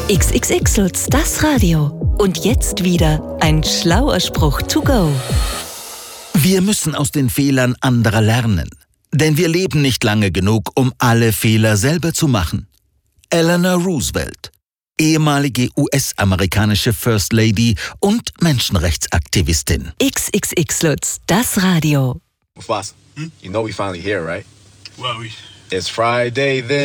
XXX Lutz, das Radio. Und jetzt wieder ein schlauer Spruch to go. Wir müssen aus den Fehlern anderer lernen. Denn wir leben nicht lange genug, um alle Fehler selber zu machen. Eleanor Roosevelt, ehemalige US-amerikanische First Lady und Menschenrechtsaktivistin. XXX Lutz, das Radio. Mufasa, you know we finally here, right? Well, It's Friday then.